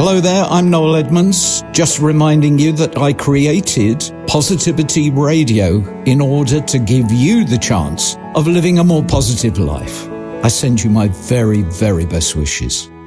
Hello there, I'm Noel Edmonds, just reminding you that I created Positivity Radio in order to give you the chance of living a more positive life. I send you my very, very best wishes.